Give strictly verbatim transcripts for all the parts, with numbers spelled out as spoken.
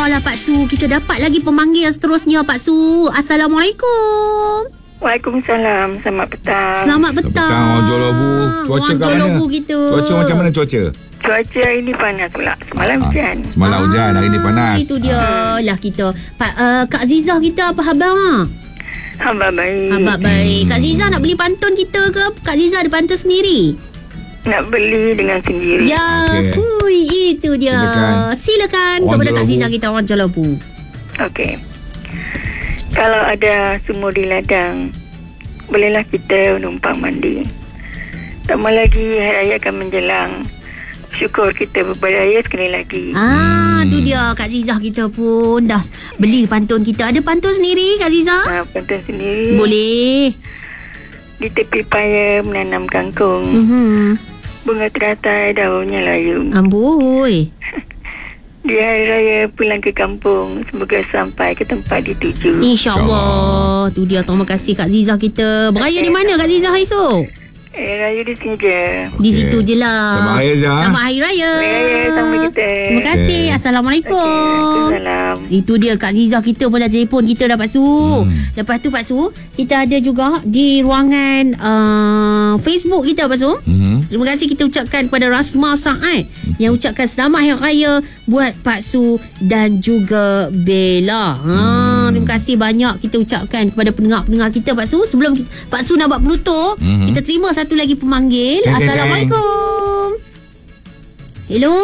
Alhamdulillah lah Pak Su. Kita dapat lagi pemanggil seterusnya Pak Su. Assalamualaikum. Waalaikumsalam. Selamat petang. Selamat petang. Selamat petang orang Johor Bahru. Cuaca kat mana? Kita. Cuaca macam mana cuaca? Cuaca hari ni panas pula. Semalam Ah, hujan. Semalam Ah, hujan, hari ni panas. Itu dia Ah. lah kita. Pak uh, Kak Zizah kita apa khabar? Hamba baik. Khabar baik. Hmm. Kak Zizah nak beli pantun kita ke? Kak Zizah ada pantun sendiri? Nak beli dengan sendiri. Ya, Okey. hui, itu dia. Silakan. Silakan Orang kepada Johor Kak Zizah Bahru. kita orang Johor Bahru. Okey. Kalau ada sumur di ladang, bolehlah kita numpang mandi. Tak lama lagi hari raya akan menjelang. Syukur kita berbudaya sekali lagi. Ah, Hmm. tu dia Kak Zizah kita pun dah beli pantun kita. Ada pantun sendiri Kak Zizah? Ha, pantun sendiri. Boleh. Di tepi paya menanam kangkung. Mhm. Bunga teratai daunnya layu. Amboi. Di hari raya pulang ke kampung, semoga sampai ke tempat dituju. InsyaAllah. Tu dia, terima kasih Kak Zizah kita. Beraya di mana Kak Zizah esok? Hari raya di sini je. Di Okey. situ je lah. Selamat Hari Raya. Selamat Hari Raya. Hari raya sama kita. Terima kasih. Okey. Assalamualaikum. Waalaikumsalam. Itu dia Kak Zizah kita pun dah telefon kita dah Pak Su. Hmm. Lepas tu Pak Su, kita ada juga di ruangan uh, Facebook kita Pak Su. Mhm. Terima kasih kita ucapkan kepada Rasma Saad yang ucapkan selamat Hari Raya buat Pak Su dan juga Bella. Ha, Hmm. terima kasih banyak kita ucapkan kepada pendengar-pendengar kita Pak Su. Sebelum kita, Pak Su nak buat penutup, Hmm. kita terima satu lagi pemanggil. Keng, keng, Assalamualaikum. Hello?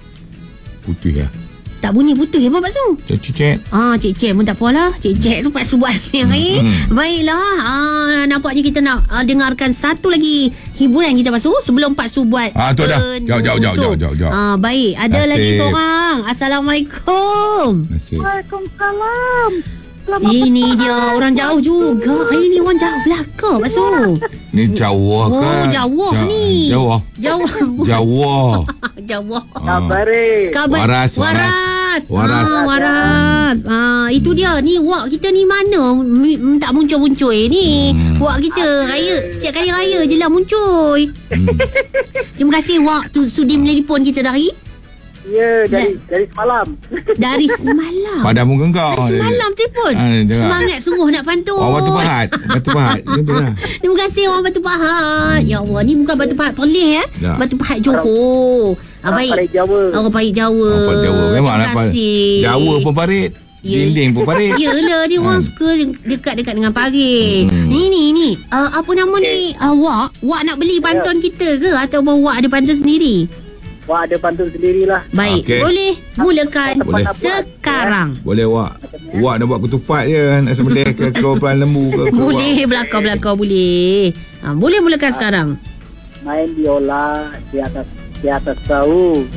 Putih lah. Tak bunyi putus ya Pak Su? Cek-cek. Ah, Cik-Cik pun tak apalah. Cik-Cik tu Pak Su buat yang lain. Hmm. Baiklah. Ah, nampaknya kita nak uh, dengarkan satu lagi hiburan kita Pak Su sebelum Pak Su buat. Ah, tu dah. penutup. Jauh, jauh, jauh, jauh, jauh, jauh. Ah, baik. Ada Nasib. lagi seorang. Assalamualaikum. Nasib. Waalaikumsalam. Selamat Ini dia orang jauh juga. Ini orang jauh belakang Pak Su. Ni Jawa Oh, kan? Jawa Ja- ni. Jawa. Jawa. Jawa. Jawa. Kabar. Kabar. Waras, Waras. waras. Ah, waras. Ah, itu dia. Ni wak kita ni mana mi- m- tak muncul-muncul eh, ni. Hmm. Wak kita raya setiap kali raya je lah muncul. Hmm. Terima kasih wak tu sudi menelpon kita dari Ya, dari- dari semalam. dari semalam. Padamu ke kau? Dari semalam telefon. Ah, jangan. Semangat sungguh nak pantun. Oh, Batu Pahat. Batu Pahat. Macam tu lah. Terima kasih orang Batu Pahat. Ya Allah, ni bukan Batu Pahat Perlis ya. Tak. Batu Pahat Johor. Ah, baik. Jawa. Orang Parit Jawa. Orang Parit Jawa. Memang Terima lah. kasih. Jawa pun parit. Ya. Dinding pun parit. Yelah, dia orang Hmm. suka dekat-dekat dengan parit. Hmm. Ni, ni, ni. Uh, apa nama ni? Uh, Wak? Wak nak beli pantun kita ke? Atau Wak ada pantun sendiri? Wah, ada pantun sendirilah. Baik. Okey. Boleh mulakan Boleh. sekarang. Boleh Wak. Wak nak buat ketupat je. Nak sembelih ke korban lembu ke. ke Boleh, belakang-belakang boleh. Ha, boleh mulakan sekarang. Main biola di atas di atas perahu.